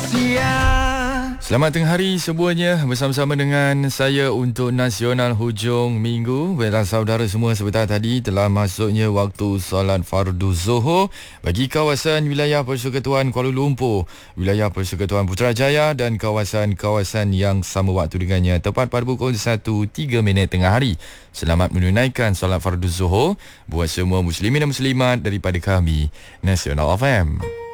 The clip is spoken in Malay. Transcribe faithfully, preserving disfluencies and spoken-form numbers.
Selamat tengah hari semuanya, bersama-sama dengan saya untuk Nasional Hujung Minggu. Baiklah saudara semua, sebentar tadi telah masuknya waktu solat fardu Zuhur bagi kawasan wilayah Persekutuan Kuala Lumpur, wilayah Persekutuan Putrajaya dan kawasan-kawasan yang sama waktu dengannya, tepat pada pukul satu tiga minit tengah hari. Selamat menunaikan solat fardu Zuhur buat semua muslimin dan muslimat daripada kami, Nasional F M.